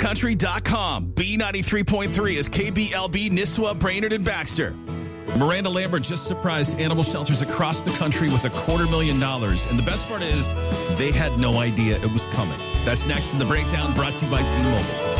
ChristianHillsCountry.com. B93.3 is KBLB, Nisswa, Brainerd, and Baxter. Miranda Lambert just surprised animal shelters across the country with $250,000. And the best part is they had no idea it was coming. That's next in the breakdown, brought to you by T-Mobile.